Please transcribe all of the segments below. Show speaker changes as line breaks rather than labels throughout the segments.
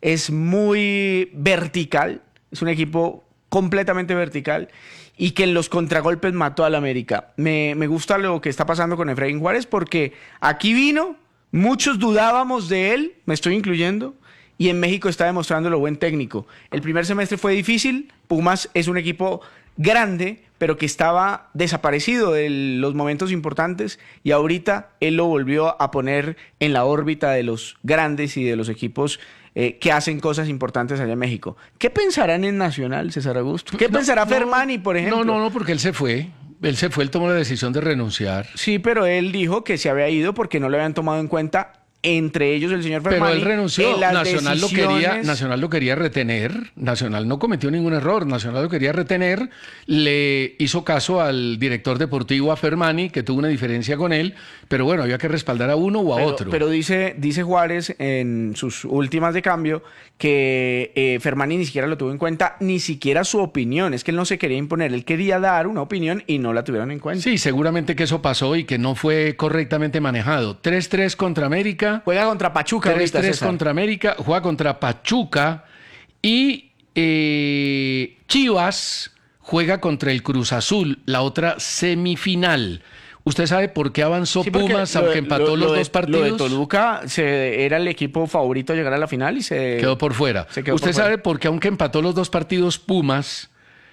es muy vertical, es un equipo completamente vertical y que en los contragolpes mató al América. Me gusta lo que está pasando con Efraín Juárez porque aquí vino, muchos dudábamos de él, me estoy incluyendo, y en México está demostrando lo buen técnico. El primer semestre fue difícil, Pumas es un equipo grande, pero que estaba desaparecido de los momentos importantes y ahorita él lo volvió a poner en la órbita de los grandes y de los equipos que hacen cosas importantes allá en México. ¿Qué pensarán en Nacional, César Augusto? ¿Qué pensará Fermani, por ejemplo?
No, porque él se fue. Él se fue, él tomó la decisión de renunciar.
Sí, pero él dijo que se había ido porque no lo habían tomado en cuenta, entre ellos el señor Fermani.
Pero él renunció. Nacional
decisiones...
Nacional lo quería retener. Nacional no cometió ningún error. Nacional lo quería retener. Le hizo caso al director deportivo, a Fermani, que tuvo una diferencia con él. Pero bueno, había que respaldar a uno o a otro.
Pero dice Juárez en sus últimas de cambio que Fermani ni siquiera lo tuvo en cuenta, ni siquiera su opinión. Es que él no se quería imponer. Él quería dar una opinión y no la tuvieron en cuenta.
Sí, seguramente que eso pasó y que no fue correctamente manejado. 3-3 contra América.
Juega contra Pachuca.
3-3 contra América, juega contra Pachuca y Chivas juega contra el Cruz Azul, la otra semifinal. ¿Usted sabe por qué avanzó Pumas, aunque empató los dos partidos?
Lo de Toluca era el equipo favorito a llegar a la final y se
quedó por fuera. ¿Usted sabe por qué, aunque empató los dos partidos, Pumas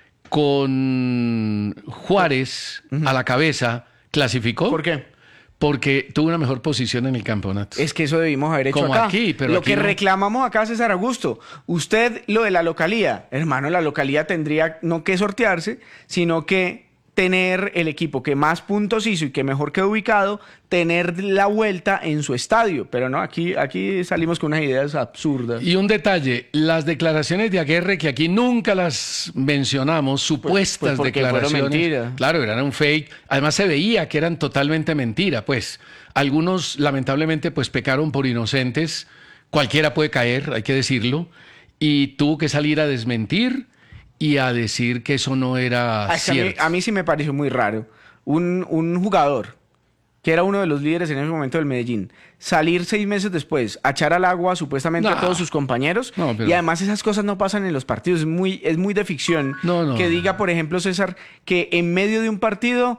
con Juárez a la cabeza clasificó?
¿Por qué?
Porque tuvo una mejor posición en el campeonato.
Es que eso debimos haber hecho
como
acá.
Aquí, pero
lo
aquí
que
no.
reclamamos acá, César Augusto, usted lo de la localía, hermano, la localía tendría no que sortearse, sino que tener el equipo que más puntos hizo y que mejor quedó ubicado, tener la vuelta en su estadio. Pero no, aquí salimos con unas ideas absurdas.
Y un detalle, las declaraciones de Aguirre, que aquí nunca las mencionamos, supuestas
porque
declaraciones.
fueron mentira.
Claro, eran un fake. Además se veía que eran totalmente mentira. Pues algunos lamentablemente pues pecaron por inocentes. Cualquiera puede caer, hay que decirlo. Y tuvo que salir a desmentir y a decir que eso no era cierto.
A mí sí me pareció muy raro. Un jugador que era uno de los líderes en ese momento del Medellín, salir 6 meses después a echar al agua supuestamente a todos sus compañeros, y además esas cosas no pasan en los partidos, es muy de ficción que diga, por ejemplo, César, que en medio de un partido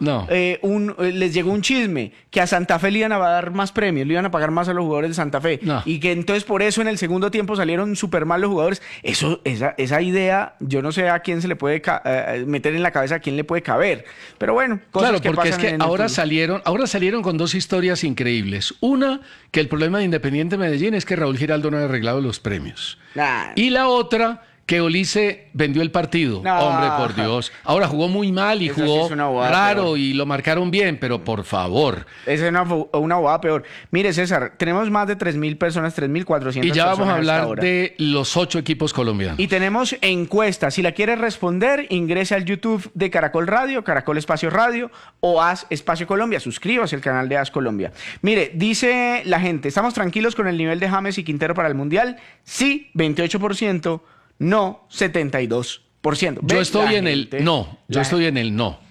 les llegó un chisme, que a Santa Fe le iban a dar más premios, le iban a pagar más a los jugadores de Santa Fe, y que entonces por eso en el segundo tiempo salieron súper mal los jugadores. Esa idea, yo no sé a quién se le puede meter en la cabeza, a quién le puede caber, pero bueno, cosas que pasan.
Porque es que ahora salieron con dos historias increíbles. Una, que el problema de Independiente Medellín es que Raúl Giraldo no ha arreglado los premios. Y la otra, que Olise vendió el partido. Hombre, por Dios. Ahora jugó muy mal y jugó raro peor. Y lo marcaron bien, pero por favor.
Esa es una bobada peor. Mire, César, tenemos más de 3.000 personas, 3.400 personas.
Y ya vamos a hablar de los 8 equipos colombianos.
Y tenemos encuesta. Si la quiere responder, ingrese al YouTube de Caracol Radio, Caracol Espacio Radio o Haz Espacio Colombia. Suscríbase al canal de Haz Colombia. Mire, dice la gente, ¿estamos tranquilos con el nivel de James y Quintero para el Mundial? Sí, 28%. No, 72%.
Yo estoy en el no. Yo estoy en el no.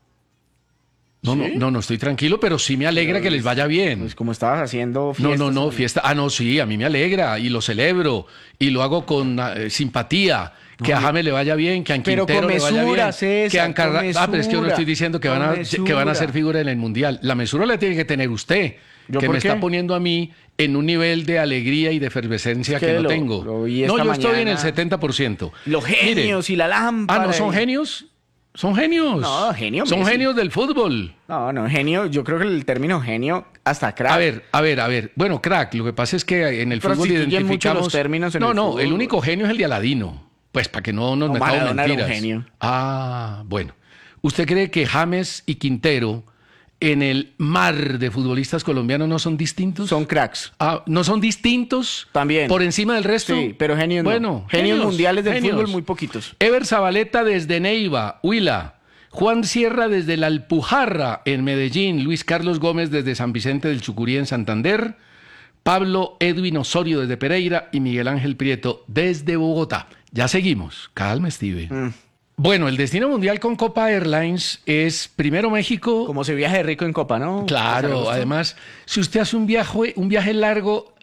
No estoy tranquilo, pero sí me alegra que les vaya bien.
Pues como estabas haciendo fiestas.
No, fiesta. Sí, a mí me alegra y lo celebro y lo hago con simpatía. Que a James le vaya bien, que a Quintero le vaya bien.
César,
que a pero es que yo no estoy diciendo que van a ser figura en el Mundial. La mesura la tiene que tener usted, que me está poniendo a mí en un nivel de alegría y de efervescencia que no tengo. Yo estoy en el 70%.
Los genios y la lámpara.
¿No son genios? Son genios.
No, genio.
Son genios del fútbol.
No, genio. Yo creo que el término genio hasta crack.
A ver. Bueno, crack. Lo que pasa es que en el fútbol identificamos
los términos en el fútbol.
El único genio es el de Aladino. Pues para que no nos metamos mentiras.
Un genio.
Bueno. ¿Usted cree que James y Quintero en el mar de futbolistas colombianos no son distintos?
Son cracks.
¿No son distintos?
También.
¿Por encima del resto?
Sí, pero genios no.
Bueno,
genios mundiales del fútbol muy poquitos.
Ever Zabaleta desde Neiva, Huila. Juan Sierra desde la Alpujarra en Medellín. Luis Carlos Gómez desde San Vicente del Chucurí en Santander. Pablo Edwin Osorio desde Pereira y Miguel Ángel Prieto desde Bogotá. Ya seguimos. Calma, Steve. Bueno, el destino mundial con Copa Airlines es primero México.
Como se viaje rico en Copa, ¿no?
Claro, además, si usted hace un viaje largo,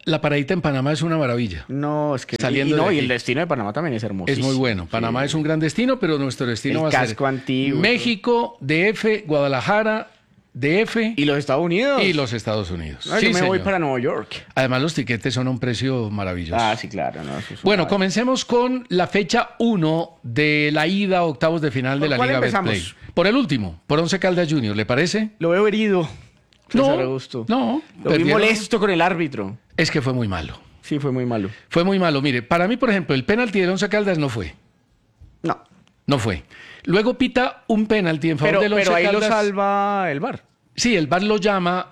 la paradita en Panamá es una maravilla.
No, es que
Saliendo
y
de
y
aquí.
el destino de Panamá también es hermoso.
Es muy bueno. Panamá es un gran destino, pero nuestro destino va a ser
casco antiguo.
México, DF, Guadalajara, DF
¿Y los Estados Unidos?
y los Estados Unidos.
Ah, yo me voy
señor.
para Nueva York.
Además, los tiquetes son a un precio maravilloso.
Ah, sí, claro. No, eso es
Bueno,
una-
comencemos con la fecha 1 de la ida a octavos de final de
¿Por
la
cuál
Liga
empezamos?
Betplay. Por el último, por Once Caldas Junior, ¿le parece?
Lo veo herido. César Augusto.
no.
Lo vi
perdieron.
molesto con el árbitro.
Es que fue muy malo.
Sí, fue muy malo.
Fue muy malo. Mire, para mí, por ejemplo, el penalti del Once Caldas no fue.
No.
No fue. Luego pita un penalti en favor
Pero,
del Once
pero ahí
Caldas.
lo salva el VAR.
Sí, el VAR lo llama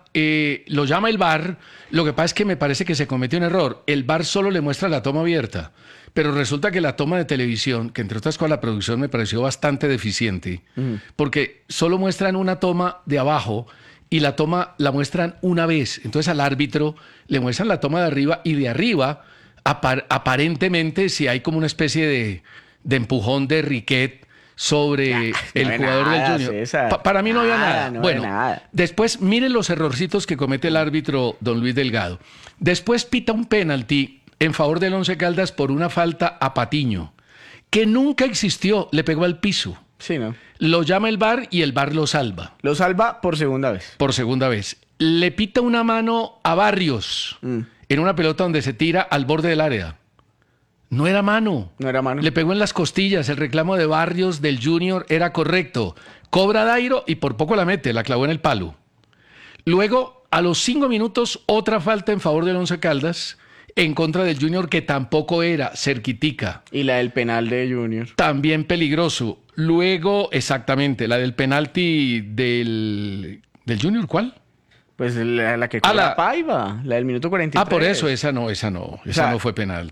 el VAR. Lo que pasa es que me parece que se cometió un error. El VAR solo le muestra la toma abierta, pero resulta que la toma de televisión, que entre otras cosas la producción me pareció bastante deficiente, porque solo muestran una toma de abajo y la toma la muestran una vez. Entonces al árbitro le muestran la toma de arriba y de arriba aparentemente si hay como una especie de empujón de Riquet sobre el
había
jugador
nada,
del Junior.
César.
Para mí no había
Nada,
nada.
no había
Bueno,
nada.
después miren los errorcitos que comete el árbitro don Luis Delgado. Después pita un penalti en favor del Once Caldas por una falta a Patiño, que nunca existió, le pegó al piso.
Sí, ¿no?
Lo llama el VAR y el VAR lo salva
Lo salva por segunda vez.
por segunda vez. Le pita una mano a Barrios en una pelota donde se tira al borde del área. No era mano.
No era mano.
Le pegó en las costillas. El reclamo de Barrios del Junior era correcto. Cobra Dairo y por poco la mete, la clavó en el palo. Luego, a los 5 minutos, otra falta en favor del Once Caldas en contra del Junior que tampoco era cerquitica.
Y la del penal de Junior.
También peligroso. Luego, exactamente, la del penalti del Junior, ¿cuál?
Pues la que
Ah,
cobra
la-
Paiva, la del minuto 43.
Por eso, esa no
sea,
no fue penal.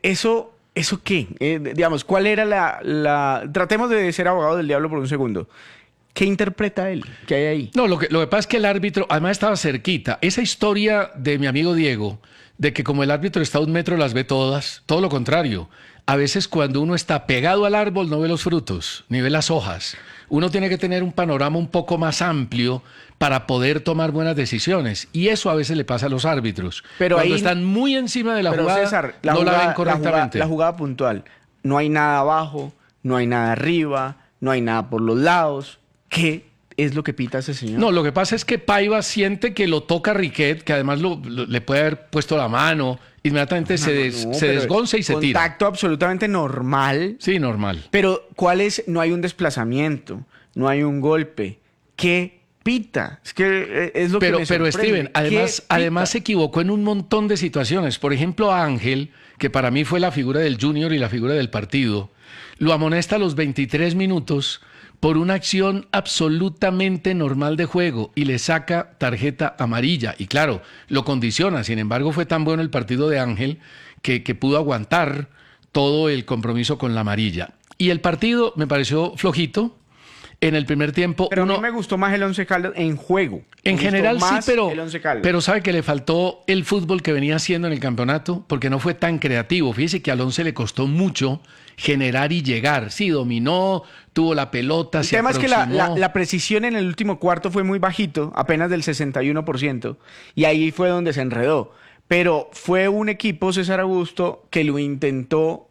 ¿Eso qué? Digamos, ¿cuál era la... Tratemos de ser abogado del diablo por un segundo. ¿Qué interpreta él? ¿Qué hay ahí?
No, lo que pasa es que el árbitro, además estaba cerquita. Esa historia de mi amigo Diego, de que como el árbitro está a 1 metro las ve todas, todo lo contrario. A veces cuando uno está pegado al árbol no ve los frutos, ni ve las hojas. Uno tiene que tener un panorama un poco más amplio para poder tomar buenas decisiones. Y eso a veces le pasa a los árbitros.
Pero
cuando
ahí-
están muy encima de la
Pero
jugada,
César,
no la ven correctamente.
La jugada puntual. No hay nada abajo, no hay nada arriba, no hay nada por los lados. ¿Qué es lo que pita ese señor?
No, lo que pasa es que Paiva siente que lo toca Riquet, que además le puede haber puesto la mano, inmediatamente se
pero
desgonza y se tira.
Contacto absolutamente normal.
Sí, normal.
Pero ¿cuál es? No hay un desplazamiento, no hay un golpe. ¿Qué pita? Es que es lo que me
Pero
sorprende.
Steven,
¿Qué
además se
pita?
equivocó en un montón de situaciones. Por ejemplo, a Ángel, que para mí fue la figura del Junior y la figura del partido, lo amonesta a los 23 minutos por una acción absolutamente normal de juego y le saca tarjeta amarilla. Y claro, lo condiciona. Sin embargo, fue tan bueno el partido de Ángel que pudo aguantar todo el compromiso con la amarilla. Y el partido me pareció flojito. En el primer tiempo,
Pero a mí me gustó más el Once Caldas en juego.
en
Me
general
gustó
sí,
más
pero,
el Once Caldas.
pero sabe que le faltó el fútbol que venía haciendo en el campeonato porque no fue tan creativo. Fíjese que al Once le costó mucho generar y llegar. Sí, dominó, tuvo la pelota,
El
se
tema es que
aproximó.
la precisión en el último cuarto fue muy bajito, apenas del 61%, y ahí fue donde se enredó. Pero fue un equipo, César Augusto, que lo intentó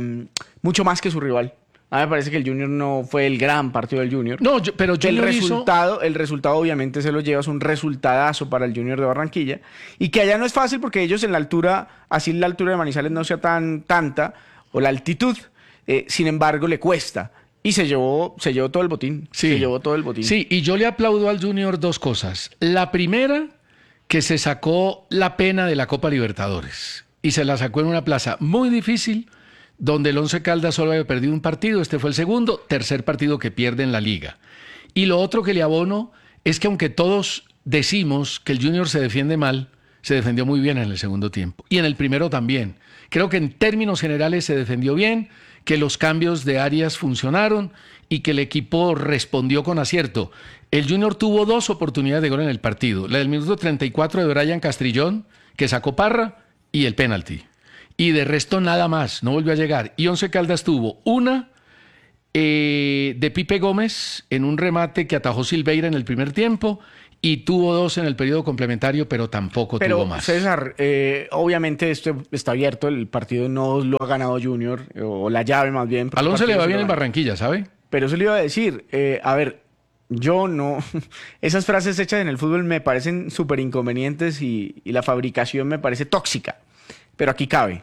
mucho más que su rival. A mí me parece que el Junior no fue el gran partido del Junior.
No, pero
el
Junior hizo...
resultado obviamente se lo lleva, es un resultadazo para el Junior de Barranquilla. Y que allá no es fácil porque ellos en la altura, así la altura de Manizales no sea tanta, o la altitud, sin embargo le cuesta. Y se llevó todo el botín.
Sí.
Se llevó todo el botín.
Sí, y yo le aplaudo al Junior dos cosas. La primera, que se sacó la pena de la Copa Libertadores. Y se la sacó en una plaza muy difícil, donde el Once Caldas solo había perdido un partido, este fue el segundo, tercer partido que pierde en la liga. Y lo otro que le abono es que aunque todos decimos que el Junior se defiende mal, se defendió muy bien en el segundo tiempo. Y en el primero también. Creo que en términos generales se defendió bien, que los cambios de áreas funcionaron y que el equipo respondió con acierto. El Junior tuvo 2 oportunidades de gol en el partido. La del minuto 34 de Brian Castrillón, que sacó Parra, y el penalti. Y de resto nada más, no volvió a llegar. Y Once Caldas tuvo una de Pipe Gómez en un remate que atajó Silveira en el primer tiempo y tuvo 2 en el periodo complementario, pero tampoco tuvo más.
César, obviamente esto está abierto, el partido no lo ha ganado Junior, o la llave más bien.
Al 11 le va bien en
Barranquilla.
Barranquilla, ¿sabe?
Pero eso le iba a decir, a ver, yo no, esas frases hechas en el fútbol me parecen súper inconvenientes y la fabricación me parece tóxica, pero aquí cabe.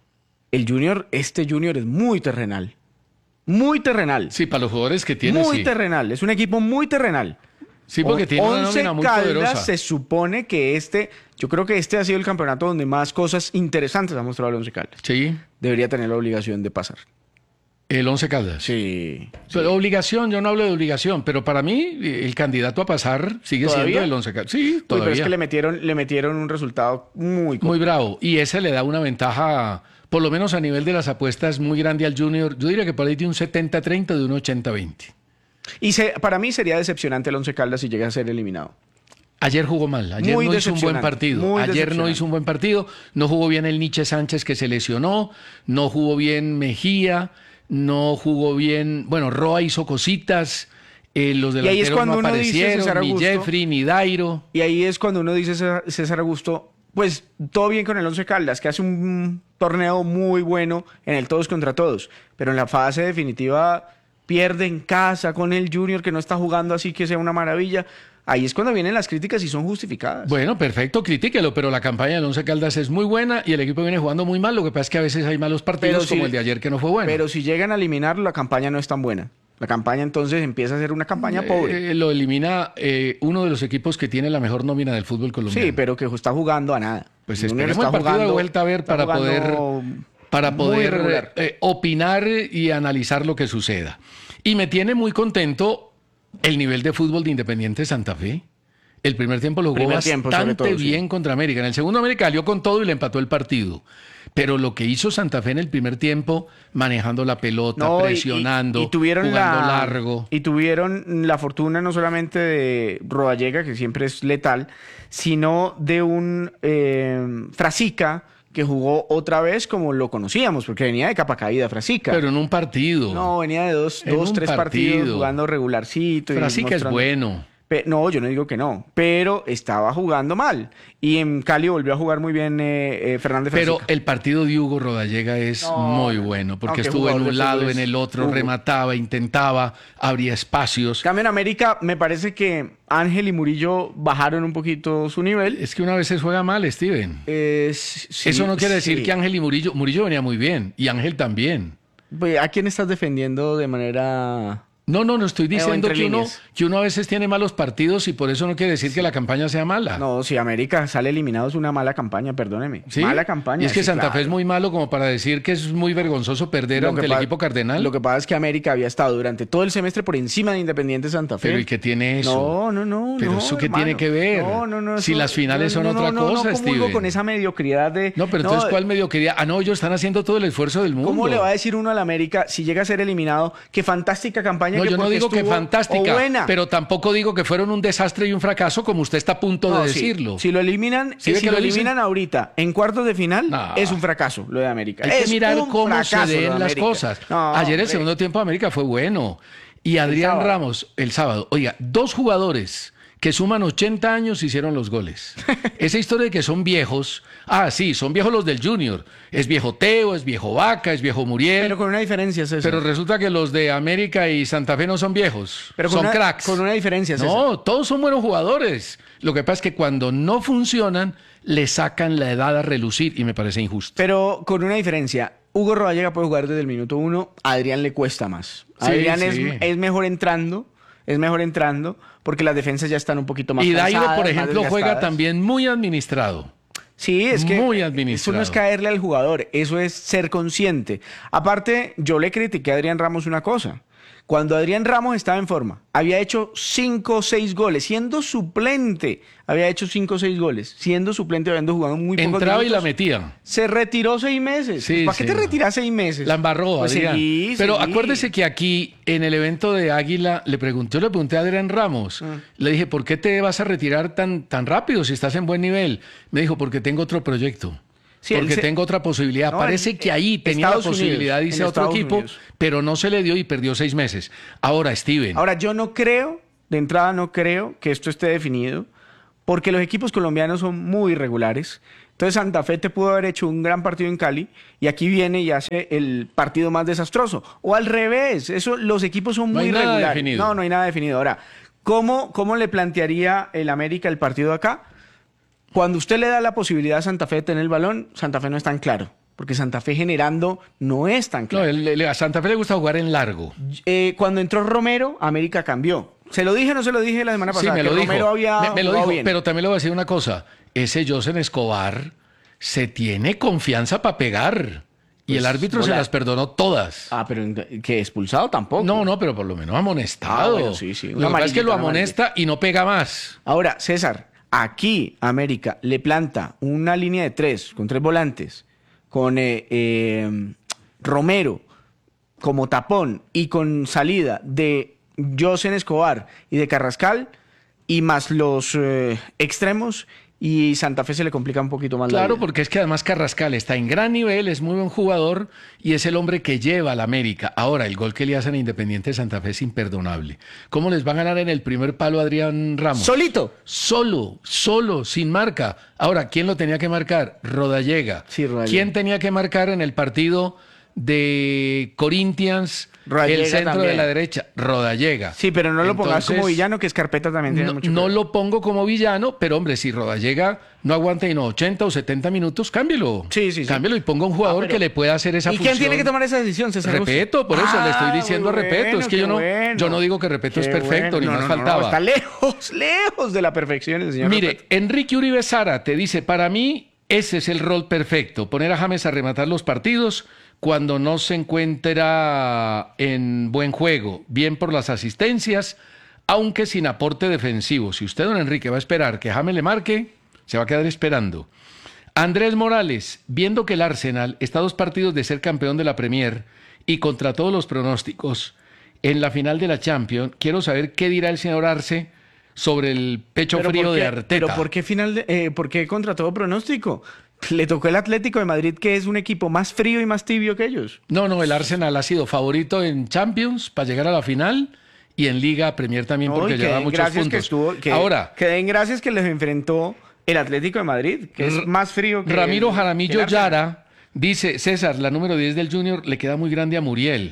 Este Junior es muy terrenal, muy terrenal,
Sí, para los jugadores que tiene,
muy
sí.
terrenal, es un equipo muy terrenal.
Sí, porque tiene una
Once
nómina muy
Caldas
poderosa.
se supone que yo creo que este ha sido el campeonato donde más cosas interesantes ha mostrado el Once Caldas.
Sí,
Debería tener la obligación de pasar.
el 11 Caldas.
Sí.
Pero obligación, yo no hablo de obligación, pero para mí el candidato a pasar sigue
¿Todavía?
siendo el 11 Caldas. Sí,
Uy, pero es
todavía.
que le metieron un resultado muy
Muy bravo. Y ese le da una ventaja, por lo menos a nivel de las apuestas, muy grande al Junior. Yo diría que por ahí de un 70-30, de un 80-20.
Y para mí sería decepcionante el Once Caldas si llega a ser eliminado.
Ayer jugó mal, ayer
Muy
no hizo un buen
decepcionante,
partido.
muy
Ayer no
decepcionante.
hizo un buen partido, no jugó bien el Nietzsche Sánchez que se lesionó, no jugó bien Mejía, no jugó bien, bueno, Roa hizo cositas, los
Y ahí es
delanteros
cuando
no
uno dice,
aparecieron,
César
ni
Augusto,
Jeffrey, ni Dairo.
Y ahí es cuando uno dice, César Augusto, pues todo bien con el Once Caldas, que hace un torneo muy bueno en el todos contra todos, pero en la fase definitiva pierde en casa con el Junior que no está jugando así que sea una maravilla. Ahí es cuando vienen las críticas y son justificadas.
Bueno, perfecto, critíquelo, pero la campaña del Once Caldas es muy buena y el equipo viene jugando muy mal. Lo que pasa es que a veces hay malos partidos
Pero si-
como el de ayer que no fue bueno.
Pero si llegan a eliminarlo, la campaña no es tan buena. La campaña entonces empieza a ser una campaña pobre.
Lo elimina uno de los equipos que tiene la mejor nómina del fútbol colombiano.
Sí, pero que está jugando a nada.
Pues
El Junior
esperemos el
está
partido de
jugando-
vuelta a ver
está
para
jugando muy
poder
regular.
opinar y analizar lo que suceda. Y me tiene muy contento el nivel de fútbol de Independiente Santa Fe. El primer tiempo lo jugó
Primer tiempo, sobre
bastante
todo, sí.
bien contra América. En el segundo América salió con todo y le empató el partido. Pero lo que hizo Santa Fe en el primer tiempo, manejando la pelota,
No,
presionando,
y tuvieron
jugando largo.
Y tuvieron la fortuna no solamente de Rodallega, que siempre es letal, sino de un Frasica que jugó otra vez como lo conocíamos, porque venía de capa caída Frasica.
Pero en un partido.
No, venía de
En un
tres partidos
partido.
jugando regularcito.
Frasica es bueno.
No, yo no digo que no, pero estaba jugando mal. Y en Cali volvió a jugar muy bien Fernández
Pero
Frasica.
el partido de Hugo Rodallega es
No,
muy
no,
bueno,
no,
porque
qué
estuvo en
jugador de
un lado,
fútbol
en
es
el otro,
Hugo.
remataba, intentaba, abría espacios.
Cambio en América, me parece que Ángel y Murillo bajaron un poquito su nivel.
Es que una vez se juega mal, Steven.
Sí,
Eso no quiere decir
sí.
que Ángel y Murillo venía muy bien, y Ángel también.
Pues, ¿a quién estás defendiendo de manera...?
No estoy diciendo
entre
que
líneas.
uno a veces tiene malos partidos y por eso no quiere decir que la campaña sea mala.
No, si América sale eliminado es una mala campaña, perdóneme.
¿Sí?
Mala campaña.
Y es que
sí,
Santa
claro.
Fe es muy malo como para decir que es muy vergonzoso perder
Lo
ante
que
el
pa-
equipo cardenal.
Lo que pasa es que América había estado durante todo el semestre por encima de Independiente Santa Fe.
Pero ¿y qué tiene eso?
No.
Pero
no,
¿eso qué
hermano.
tiene que ver?
No.
Si las finales son otra cosa,
No comulgo
Steven.
con esa mediocridad de...
No, pero entonces, ¿cuál mediocridad? Ah, no, ellos están haciendo todo el esfuerzo del mundo.
¿Cómo le va a decir uno al América si llega a ser eliminado? Qué fantástica campaña
No,
que
yo no
porque
digo que
estuvo,
fantástica,
o buena.
pero tampoco digo que fueron un desastre y un fracaso como usted está a punto
No,
de
sí.
decirlo.
Si lo eliminan,
¿Sí ve
si
que
lo
lo dice?
eliminan ahorita en cuartos de final,
No.
es un fracaso lo de América.
Hay que
Es
mirar
un
cómo se
fracaso lo de
den las
América.
cosas.
No,
Ayer el
hombre.
segundo tiempo de América fue bueno. Y Adrián
sábado.
Ramos, el sábado. Oiga, 2 jugadores que suman 80 años hicieron los goles. Esa historia de que son viejos. Ah, sí, son viejos los del Junior. Es viejo Teo, es viejo Vaca, es viejo Muriel.
Pero con una diferencia, César.
Pero resulta que los de América y Santa Fe no son viejos.
Pero con
son
una,
cracks.
Con una diferencia, César.
No, todos son buenos jugadores. Lo que pasa es que cuando no funcionan, le sacan la edad a relucir y me parece injusto.
Pero con una diferencia. Hugo Rodallega puede jugar desde el minuto 1. A Adrián le cuesta más.
Sí,
Adrián
sí.
es mejor entrando. Es mejor entrando porque las defensas ya están un poquito más
Y Dairo,
cansadas,
por
más
ejemplo, juega
desgastadas.
también muy administrado.
Sí, es que
Muy
eso
administrado.
no es caerle al jugador, eso es ser consciente. Aparte, yo le critiqué a Adrián Ramos una cosa. Cuando Adrián Ramos estaba en forma, había hecho 5 o 6 goles, siendo suplente, había hecho 5 o 6 goles, siendo suplente, habiendo jugado muy pocos
Entraba y la
minutos.
metía.
Se retiró 6 meses.
Sí,
¿Para qué te
sí.
retiras 6 meses?
La embarró,
Pues
Adrián.
seguí,
Pero
seguí.
acuérdese que aquí, en el evento de Águila, yo le pregunté a Adrián Ramos. Le dije, ¿por qué te vas a retirar tan rápido si estás en buen nivel? Me dijo, porque tengo otro proyecto.
Sí, él
porque
se-
tengo otra posibilidad.
No,
Parece
en-
que ahí tenía
Estados
la posibilidad
Unidos,
de irse
en
a otro
Estados
equipo,
Unidos.
pero no se le dio y perdió 6 meses. Ahora, Steven.
Ahora, yo no creo de entrada no creo que esto esté definido, porque los equipos colombianos son muy irregulares. Entonces Santa Fe te pudo haber hecho un gran partido en Cali y aquí viene y hace el partido más desastroso. O al revés, los equipos son muy irregulares.
Nada definido.
No hay nada definido. Ahora, ¿cómo le plantearía el América el partido acá? Cuando usted le da la posibilidad a Santa Fe de tener el balón, Santa Fe no es tan claro. Porque Santa Fe generando no es tan claro.
No, a Santa Fe le gusta jugar en largo.
Cuando entró Romero, América cambió. ¿Se lo dije o no se lo dije la semana pasada?
Sí, me lo dijo.
Romero había
me lo dijo,
bien.
pero también le voy a decir una cosa. Ese Josen Escobar se tiene confianza para pegar. Y el árbitro se las perdonó todas.
Ah, pero que expulsado tampoco.
No, pero por lo menos amonestado.
Bueno, sí.
Lo que pasa es que lo amonesta y no pega más.
Ahora, César, aquí América le planta una línea de 3 con 3 volantes, con Romero como tapón y con salida de Josen Escobar y de Carrascal y más los extremos, y Santa Fe se le complica un poquito más la
Claro,
vida.
porque es que además Carrascal está en gran nivel, es muy buen jugador y es el hombre que lleva a la América. Ahora, el gol que le hacen a Independiente de Santa Fe es imperdonable. ¿Cómo les va a ganar en el primer palo a Adrián Ramos?
Solito.
Solo, sin marca. Ahora, ¿quién lo tenía que marcar? Rodallega.
Sí, Rodallega.
¿Quién tenía que marcar en el partido de Corinthians,
Rodallega
el centro
también.
de la derecha? Rodallega.
Sí, pero no lo pongas
Entonces,
como villano, que Escarpeta también tiene mucho que
no
ver.
lo pongo como villano, pero hombre, si Rodallega no aguanta y no 80 o 70 minutos, cámbielo.
Sí.
Cámbielo y ponga un jugador
pero-
que le pueda hacer esa
¿Y
función.
quién tiene que tomar esa decisión, César?
Repeto, por eso le estoy diciendo
muy
Repeto.
bueno,
Es que
qué
yo
bueno.
no digo que Repeto es
Qué
perfecto,
bueno.
ni más faltaba.
Está lejos de la perfección el señor
Mire,
Repeto.
Enrique Uribe Sara te dice, para mí ese es el rol perfecto, poner a James a rematar los partidos cuando no se encuentra en buen juego, bien por las asistencias, aunque sin aporte defensivo. Si usted, don Enrique, va a esperar que James le marque, se va a quedar esperando. Andrés Morales, viendo que el Arsenal está a 2 partidos de ser campeón de la Premier y contra todos los pronósticos en la final de la Champions, quiero saber qué dirá el señor Arce sobre el pecho
Pero
frío
¿por qué?
de Arteta.
Pero ¿por qué contra todo pronóstico? Le tocó el Atlético de Madrid, que es un equipo más frío y más tibio que ellos.
No, el Arsenal ha sido favorito en Champions para llegar a la final y en Liga Premier también porque
No, y que
lleva
den
muchos
gracias
puntos.
Ahora, que den gracias que les enfrentó el Atlético de Madrid, que es más frío que
Ramiro
el
Jaramillo
Arsenal.
Yara dice, César, la número 10 del Junior le queda muy grande a Muriel.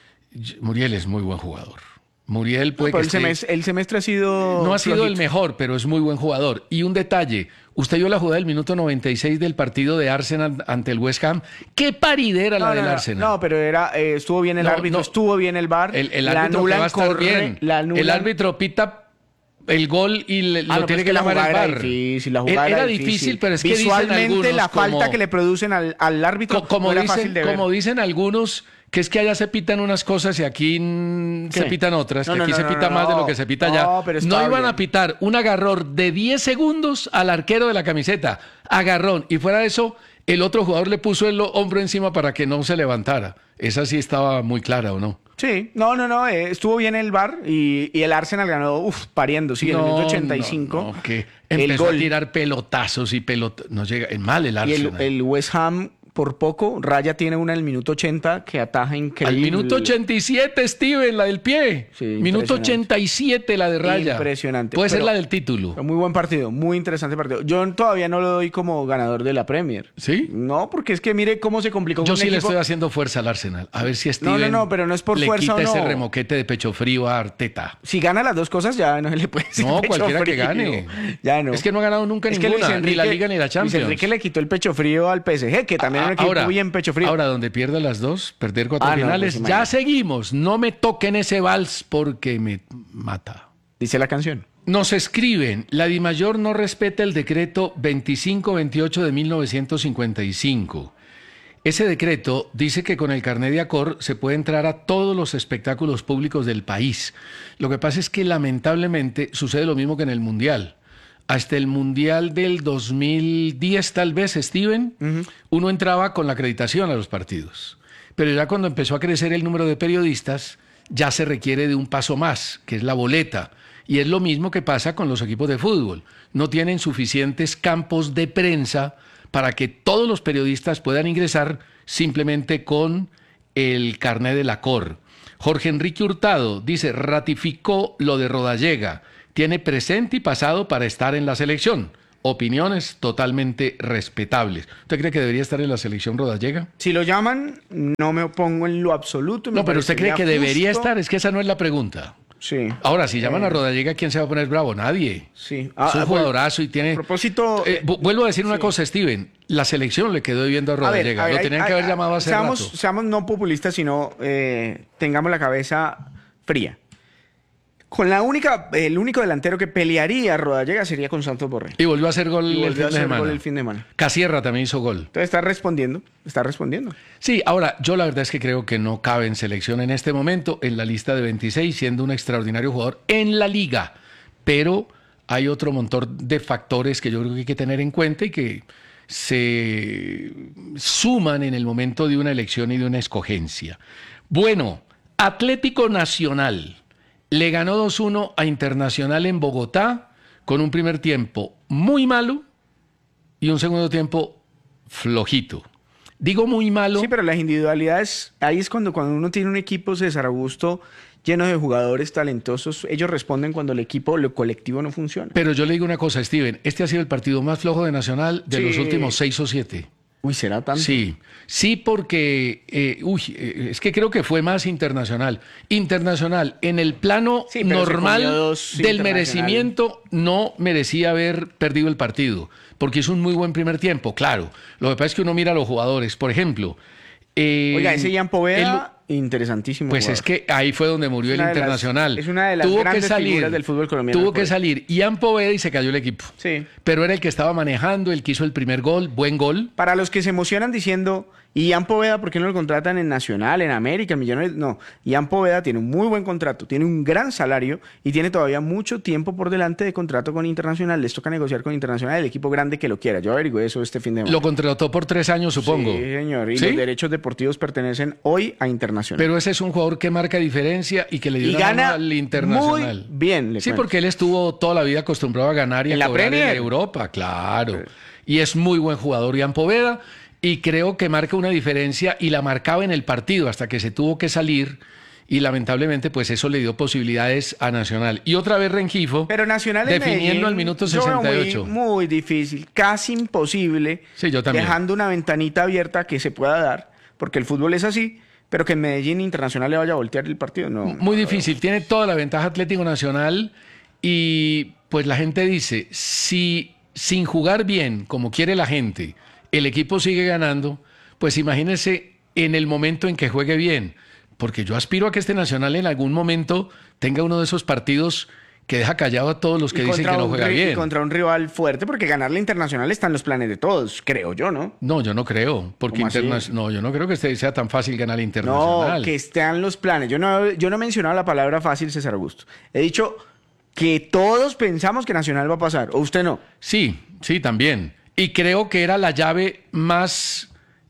Muriel es muy buen jugador. Muriel puede
Pero
que
el semestre ha sido
no ha sido
flojito.
el mejor, pero es muy buen jugador. Y un detalle, usted vio la jugada del minuto 96 del partido de Arsenal ante el West Ham. ¡Qué paridera la del Arsenal!
No, pero estuvo bien el árbitro, estuvo bien el VAR.
El
la
árbitro que
anulan,
va a estar bien.
la anulan.
El árbitro pita el gol y lo
no,
tiene
pero
que
es
llamar el
era
VAR.
difícil, la jugada
Era
era
difícil, pero es que
visualmente
dicen algunos,
la falta
como-
que le producen al árbitro
como,
no era
dicen,
fácil de ver.
como dicen algunos, que es que allá se pitan unas cosas y aquí se
¿Qué?
pitan otras,
No,
que
no,
aquí
no,
se
no,
pita
no,
más de
no.
lo que se pita
No,
allá.
pero
No
está
iban
bien.
a pitar un agarrón de 10 segundos al arquero de la camiseta. Agarrón. Y fuera de eso, el otro jugador le puso el hombro encima para que no se levantara. Esa sí estaba muy clara, ¿o no?
Sí, estuvo bien el VAR y el Arsenal ganó, pariendo, sí, en el minuto 85.
No, que
el
empezó a
gol.
tirar pelotazos y no llega en mal el
Y
Arsenal.
el West Ham, por poco, Raya tiene una en el minuto 80 que ataja increíble.
Al minuto 87, Steven, la del pie.
Sí,
Minuto
impresionante.
87, la de Raya.
Impresionante.
Puede ser
Pero-
la del título.
Muy buen partido, muy interesante partido. Yo todavía no lo doy como ganador de la Premier.
¿Sí?
No, porque es que mire cómo se complicó
Yo
con
sí
un
le
equipo.
estoy haciendo fuerza al Arsenal. A ver si
No,
Steven
no, pero no es por
le
fuerza
quita
o no.
ese remoquete de pecho frío a Arteta.
Si gana las dos cosas, ya no se le puede decir
No,
pecho
cualquiera que
frío.
gane.
Ya no.
Es que no ha ganado nunca
Es que
ninguna, ni la Liga ni la
Luis
Champions.
Enrique le quitó el pecho frío al PSG, que también era un equipo bien pecho frío.
Ahora, donde pierda las dos, perder 4
Ah, no,
finales,
pues
ya
imagínate.
seguimos. No me toquen ese vals porque me mata.
Dice la canción.
Nos escriben, la DIMAYOR no respeta el decreto 2528 de 1955. Ese decreto dice que con el carnet de Acor se puede entrar a todos los espectáculos públicos del país. Lo que pasa es que lamentablemente sucede lo mismo que en el Mundial. Hasta el Mundial del 2010 tal vez, Steven, uno entraba con la acreditación a los partidos. Pero ya cuando empezó a crecer el número de periodistas, ya se requiere de un paso más, que es la boleta. Y es lo mismo que pasa con los equipos de fútbol. No tienen suficientes campos de prensa para que todos los periodistas puedan ingresar simplemente con el carné de la COR. Jorge Enrique Hurtado dice, ratificó lo de Rodallega, tiene presente y pasado para estar en la selección. Opiniones totalmente respetables. ¿Usted cree que debería estar en la selección Rodallega?
Si lo llaman, no me opongo en lo absoluto.
No, pero ¿usted cree que debería
justo.
estar? Es que esa no es la pregunta.
Sí.
Ahora, si llaman a Rodallega, ¿quién se va a poner bravo? Nadie.
Sí.
Es un jugadorazo y tiene...
A propósito...
vuelvo a decir una cosa, Steven. La selección le quedó debiendo a Rodallega. Lo tenían que haber llamado hace rato.
Seamos no populistas, sino tengamos la cabeza fría. Con el único delantero que pelearía a Rodallega sería con Santos Borré.
Y volvió a hacer gol
Y
el
volvió a
fin de
hacer
semana.
gol el fin de semana.
Casierra también hizo gol.
Entonces está respondiendo.
Sí, ahora, yo la verdad es que creo que no cabe en selección en este momento en la lista de 26, siendo un extraordinario jugador en la liga. Pero hay otro montón de factores que yo creo que hay que tener en cuenta y que se suman en el momento de una elección y de una escogencia. Bueno, Atlético Nacional le ganó 2-1 a Internacional en Bogotá con un primer tiempo muy malo y un segundo tiempo flojito. Digo muy malo.
Sí, pero las individualidades, ahí es cuando uno tiene un equipo, César Augusto, lleno de jugadores talentosos, ellos responden cuando el equipo, lo colectivo no funciona.
Pero yo le digo una cosa, Steven, este ha sido el partido más flojo de Nacional de los últimos 6 o 7.
Uy, ¿será tanto?
Sí, porque es que creo que fue más Internacional. Internacional, en el plano normal del merecimiento, no merecía haber perdido el partido, porque hizo un muy buen primer tiempo, claro. Lo que pasa es que uno mira a los jugadores, por ejemplo.
Oiga, ese Ian Poveda, interesantísimo.
Pues
jugador.
es que ahí fue donde murió el Internacional.
Es una de las grandes figuras del fútbol colombiano.
Tuvo que salir Ian Poveda y se cayó el equipo.
Sí.
Pero era el que estaba manejando, el que hizo el primer gol, buen gol.
Para los que se emocionan diciendo, Ian Poveda, ¿por qué no lo contratan en Nacional, en América, en Millonarios? No, Ian Poveda tiene un muy buen contrato, tiene un gran salario y tiene todavía mucho tiempo por delante de contrato con Internacional. Les toca negociar con Internacional, el equipo grande que lo quiera. Yo averigué eso este fin de semana.
Lo contrató por 3 años, supongo.
Sí, señor. Y
¿Sí?
los derechos deportivos pertenecen hoy a Internacional.
Pero ese es un jugador que marca diferencia y que le dio
Y
una mano
gana
al Internacional.
muy bien, le
Sí,
cuento.
porque él estuvo toda la vida acostumbrado a ganar y
En
a
la
cobrar
Premier.
en Europa, claro. Y es muy buen jugador Ian Poveda y creo que marca una diferencia y la marcaba en el partido hasta que se tuvo que salir y lamentablemente pues eso le dio posibilidades a Nacional. Y otra vez Rengifo,
Pero Nacional en
definiendo
Medellín,
al minuto
yo veo
68.
muy difícil, casi imposible,
Sí, yo también.
dejando una ventanita abierta que se pueda dar, porque el fútbol es así, pero que en Medellín Internacional le vaya a voltear el partido, no.
Muy difícil, tiene toda la ventaja Atlético Nacional y pues la gente dice, si sin jugar bien, como quiere la gente, el equipo sigue ganando, pues imagínense en el momento en que juegue bien, porque yo aspiro a que este Nacional en algún momento tenga uno de esos partidos que deja callado a todos los que dicen que no juega bien.
Y contra un rival fuerte, porque ganarle Internacional está en los planes de todos, creo yo, ¿no?
No, yo no creo, porque
¿Cómo así?
no, yo no creo que sea tan fácil ganar Internacional.
No, que estén los planes. Yo no he mencionado la palabra fácil, César Augusto. He dicho que todos pensamos que Nacional va a pasar, o usted no.
Sí, también. Y creo que era la llave más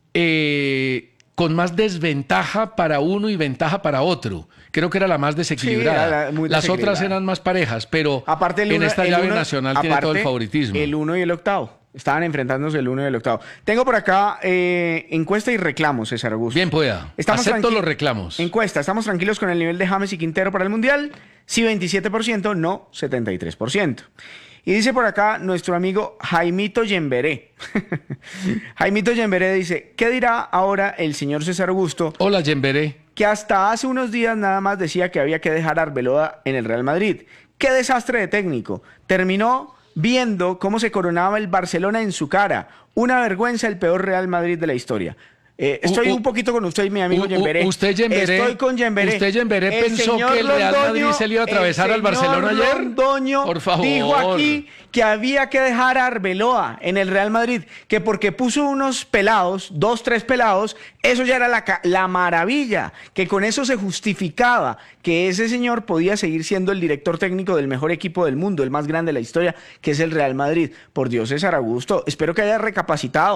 con más desventaja para uno y ventaja para otro. Creo que era la más desequilibrada.
Sí, muy
Las
desequilibrada.
otras eran más parejas, pero
Aparte
en esta llave Nacional tiene todo el favoritismo.
El 1 y el octavo. Estaban enfrentándose el 1 y el octavo. Tengo por acá encuesta y reclamos, César Augusto.
Bien pueda. Acepto los reclamos.
Encuesta. ¿Estamos tranquilos con el nivel de James y Quintero para el Mundial? Sí, 27%, no, 73%. Y dice por acá nuestro amigo Jaimito Yemberé. Jaimito Yemberé dice, ¿qué dirá ahora el señor César Augusto?
Hola, Yemberé.
Que hasta hace unos días nada más decía que había que dejar a Arbeloa en el Real Madrid. ¡Qué desastre de técnico! Terminó viendo cómo se coronaba el Barcelona en su cara. Una vergüenza, el peor Real Madrid de la historia. Estoy un poquito con usted, mi amigo Yemberé.
Usted, Yemberé.
Estoy con Yemberé.
¿Usted, Yemberé, pensó que el Real Madrid se le iba a atravesar al Barcelona ayer?
Londoño
Por favor.
dijo aquí que había que dejar a Arbeloa en el Real Madrid, que porque puso unos pelados, 2, 3 pelados, eso ya era la maravilla, que con eso se justificaba que ese señor podía seguir siendo el director técnico del mejor equipo del mundo, el más grande de la historia, que es el Real Madrid. Por Dios, César Augusto, espero que haya recapacitado.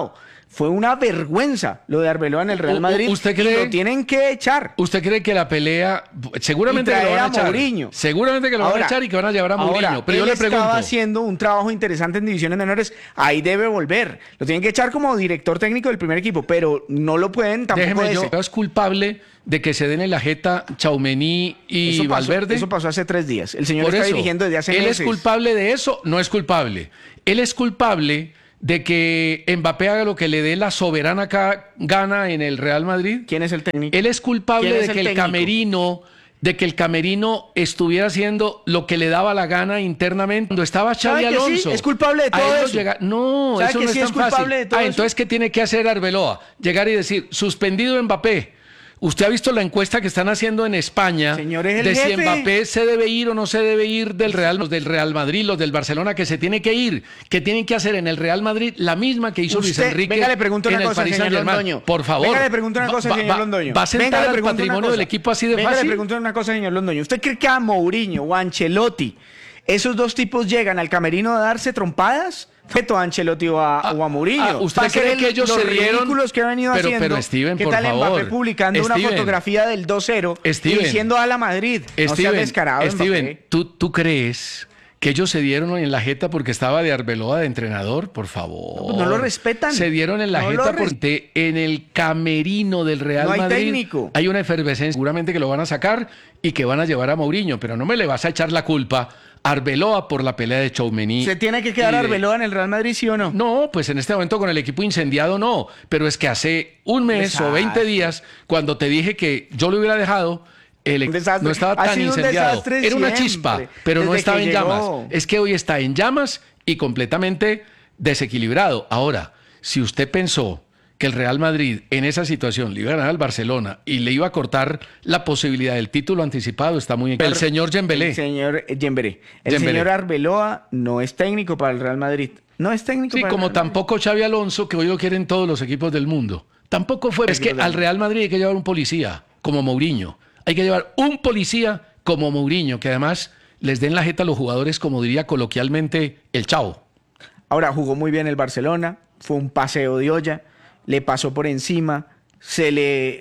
Fue una vergüenza lo de Arbeloa en el Real Madrid.
¿Usted
y
cree?
lo tienen que echar.
¿Usted cree que la pelea, seguramente
Y
que lo
traer
van a
a
echar?
Mourinho.
Seguramente que lo van a
Ahora-
echar y que van a llevar a Mourinho.
Ahora,
Pero yo
él
le pregunto.
estaba haciendo un trabajo interesante en divisiones menores. Ahí debe volver. Lo tienen que echar como director técnico del primer equipo, pero no lo pueden tampoco
Déjeme
ese.
yo, ¿es culpable de que se den en la jeta Tchouaméni y
Eso pasó,
Valverde?
eso pasó hace 3 días. El señor
Por
está
eso,
dirigiendo desde hace
¿él
meses.
es culpable de eso? No es culpable. Él es culpable de que Mbappé haga lo que le dé la soberana gana en el Real Madrid.
¿Quién es el técnico?
Él es culpable
¿Quién es
de
el
que
técnico?
el camerino estuviera haciendo lo que le daba la gana internamente. Cuando estaba Xavi
¿Sabe que sí?
Alonso.
Es culpable de
a
todo
él lo
eso.
No,
¿Sabe
eso
que
no
sí
es
es
tan fácil.
culpable de todo eso?
Entonces, ¿qué tiene que hacer Arbeloa? Llegar y decir, suspendido Mbappé. ¿Usted ha visto la encuesta que están haciendo en España
Señor, es el
de si
jefe.
Mbappé se debe ir o no se debe ir del Real, los del Real Madrid, los del Barcelona, que se tiene que ir, que tienen que hacer en el Real Madrid la misma que hizo Luis Enrique
venga, le pregunto
en
una
el
cosa,
Paris
señor
Saint-Germain.
Londoño.
Por favor.
Venga, le pregunto una cosa, señor Londoño.
¿Va a sentar
Venga, le
al
pregunto una
patrimonio
cosa.
del equipo así de
Venga,
fácil?
le pregunto una cosa, señor Londoño. ¿Usted cree que a Mourinho o a Ancelotti, esos dos tipos llegan al camerino a darse trompadas? Feto a Ancelotti o a Mourinho.
¿Usted
Va a
cree
ser
que ellos
los
se dieron?
ridículos que han venido
Pero,
haciendo?
Steven,
¿Qué
por
tal
favor.
Mbappé publicando una
Steven.
fotografía del 2-0 y
Steven.
diciendo a la Madrid? No seas
Steven,
descarado,
Steven,
Mbappé.
¿tú crees que ellos se dieron en la jeta porque estaba de Arbeloa de entrenador? Por favor.
No lo respetan.
Se dieron en la
No lo
jeta porque en el camerino del Real
No hay
Madrid
técnico.
hay una efervescencia. Seguramente que lo van a sacar y que van a llevar a Mourinho, pero no me le vas a echar la culpa a Arbeloa por la pelea de Tchouaméni.
¿Se tiene que quedar
y de-
Arbeloa en el Real Madrid, sí o no?
No, pues en este momento con el equipo incendiado no, pero es que hace un mes o 20 días, cuando te dije que yo lo hubiera dejado,
Un desastre.
no estaba
Ha
tan
sido un
incendiado.
desastre
Era una
siempre,
chispa, pero no
desde
estaba
que
en
llegó.
llamas. Es que hoy está en llamas y completamente desequilibrado. Ahora, si usted pensó que el Real Madrid en esa situación le iba a ganar al Barcelona y le iba a cortar la posibilidad del título anticipado, está muy bien. El señor Dembélé.
El señor Dembélé. El
Dembélé.
señor Arbeloa no es técnico para el Real Madrid. No es técnico
Sí,
para el
como
Real Madrid.
tampoco Xavi Alonso, que hoy lo quieren todos los equipos del mundo. Tampoco fue. Es que al Real Madrid hay que llevar un policía, como Mourinho. Hay que llevar un policía como Mourinho, que además les den la jeta a los jugadores, como diría coloquialmente el chavo.
Ahora jugó muy bien el Barcelona, fue un paseo de olla, le pasó por encima, se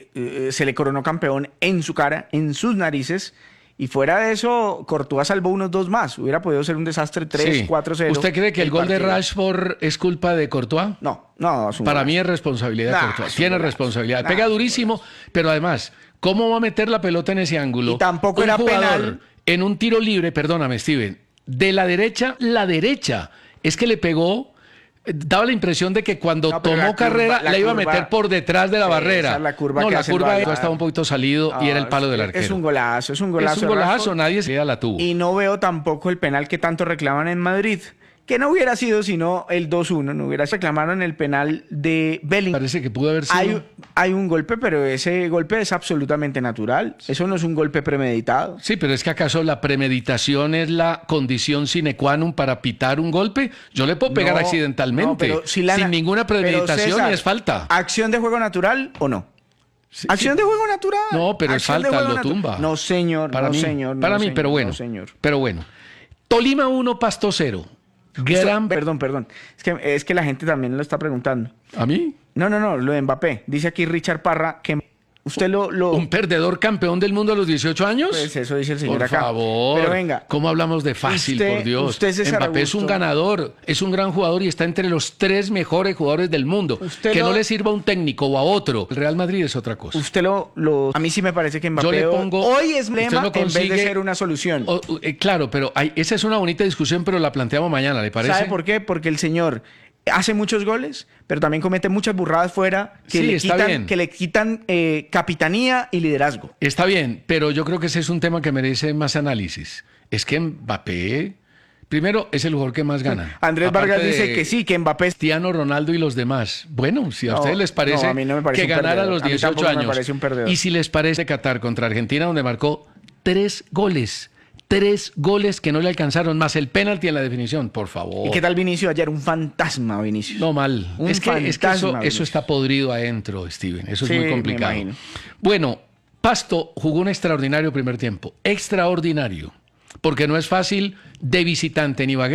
le coronó campeón en su cara, en sus narices, y fuera de eso, Courtois salvó unos 2 más. Hubiera podido ser un desastre 3,
Sí.
4-0.
¿Usted cree que el gol de
partido.
Rashford es culpa de Courtois?
No, es un
Para
golazo.
mí es responsabilidad de
Nah,
Courtois.
es un
Tiene
golazo.
responsabilidad.
Nah,
Pega
es un
durísimo, pero además, ¿cómo va a meter la pelota en ese ángulo?
Y tampoco
Un
era
jugador
penal.
En un tiro libre, perdóname, Steven, de la derecha. Es que le pegó, daba la impresión de que cuando
No, pero
tomó
la curva-
carrera
la
la iba a
curva-
meter por detrás de la
Sí,
barrera.
esa es la curva
no,
que
la
hace el
curva
VAR.
estaba un poquito salido y era el palo del arquero.
Es un golazo, es un golazo.
Es un
de
golazo,
Rashford.
nadie se la tuvo.
Y no veo tampoco el penal que tanto reclaman en Madrid. Que no hubiera sido sino el 2-1, no hubiera reclamaron el penal de Bellingham.
Parece que pudo haber sido.
Hay un golpe, pero ese golpe es absolutamente natural. Eso no es un golpe premeditado.
Sí, pero es que acaso la premeditación es la condición sine qua non para pitar un golpe. Yo le puedo pegar
No,
accidentalmente,
no, pero si la-
sin ninguna
pero,
premeditación
César,
y es falta.
¿Acción de juego natural o no?
Sí,
¿Acción de juego natural?
No, pero es
Acción de
falta,
juego
lo tumba.
No, señor.
Para
no,
mí,
señor.
para
no,
mí,
señor,
pero bueno.
no, señor.
Pero bueno. Tolima 1, Pasto 0. Gran.
Perdón. Es que la gente también lo está preguntando.
¿A mí?
No, lo de Mbappé. Dice aquí Richard Parra que usted lo...
¿Un perdedor campeón del mundo a los 18 años?
Pues eso dice el señor
Por
acá.
favor.
Pero venga.
¿Cómo hablamos de fácil,
Usted-
por Dios?
usted, César
Mbappé es un
Augusto.
ganador, es un gran jugador y está entre los 3 mejores jugadores del mundo.
Usted
Que
lo-
no le sirva a un técnico o a otro. El Real Madrid es otra cosa.
Usted a mí sí me parece que
Yo
Mbappé
le pongo.
hoy es
usted
problema
no
en vez de
consigue-
ser una solución.
Claro, pero esa es una bonita discusión, pero la planteamos mañana, ¿le parece?
¿Sabe por qué? Porque el señor hace muchos goles, pero también comete muchas burradas fuera
Sí, está bien.
que le quitan capitanía y liderazgo.
Está bien, pero yo creo que ese es un tema que merece más análisis. Es que Mbappé, primero, es el jugador que más gana.
Andrés
Aparte
Vargas dice
de
que sí, que Mbappé es...
Cristiano Ronaldo y los demás. Bueno, si a
No,
ustedes les parece,
no, a mí no me parece
que
un
ganar a
perdedor.
los
A mí
18
tampoco me
años.
parece un perdedor.
Y si les parece Qatar contra Argentina, donde marcó 3 goles. 3 goles que no le alcanzaron, más el penalti en la definición, por favor.
¿Y qué tal Vinicius ayer? Un fantasma, Vinicius.
No mal.
Un
Es que
fantasma,
eso
Vinicius.
está podrido adentro, Steven. Eso
Sí,
es muy
me
complicado.
imagino.
Bueno, Pasto jugó un extraordinario primer tiempo. Extraordinario. Porque no es fácil de visitante en Ibagué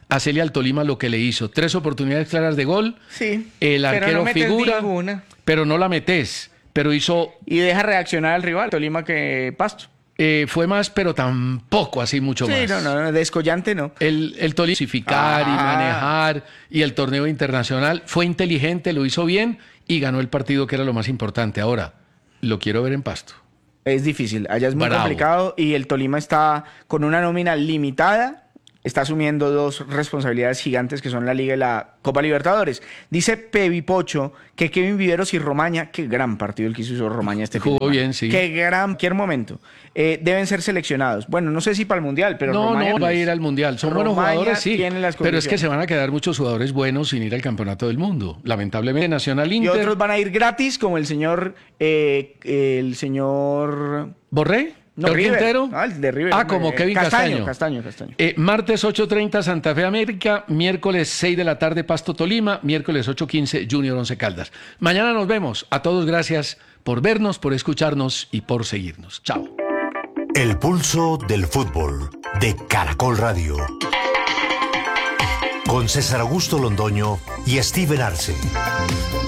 hacerle al Tolima lo que le hizo. 3 oportunidades claras de gol.
Sí.
El
pero
arquero
no metes
figura,
ninguna.
pero no la metes. Pero hizo,
Y deja reaccionar al rival, Tolima que Pasto.
fue más, pero tampoco así mucho
Sí,
más.
no, descollante no.
El Tolima clasificar y manejar y el torneo internacional fue inteligente, lo hizo bien y ganó el partido que era lo más importante. Ahora, lo quiero ver en Pasto.
Es difícil, allá es muy
Bravo.
complicado y el Tolima está con una nómina limitada, está asumiendo 2 responsabilidades gigantes que son la Liga y la Copa Libertadores. Dice Pevipocho que Kevin Viveros y Romaña, qué gran partido el que hizo Romaña este fin de
Jugó
semana.
bien, sí.
Qué gran, cualquier momento. Deben ser seleccionados. Bueno, no sé si para el Mundial, pero
No,
Romaña
no va a ir al Mundial. Son buenos
Romaña
jugadores, sí.
tiene las
Pero es que
condiciones.
se van a quedar muchos jugadores buenos sin ir al Campeonato del Mundo. Lamentablemente, Nacional
Y
Inter.
otros van a ir gratis, como el señor
¿Borré?
No,
¿El
River.
Quintero?
Ah, el de River.
Ah, como Kevin Castaño.
Castaño.
Martes 8:30 Santa Fe América, miércoles 6 de la tarde Pasto Tolima, miércoles 8:15 Junior Once Caldas. Mañana nos vemos. A todos gracias por vernos, por escucharnos y por seguirnos. Chao.
El pulso del fútbol de Caracol Radio. Con César Augusto Londoño y Steven Arce.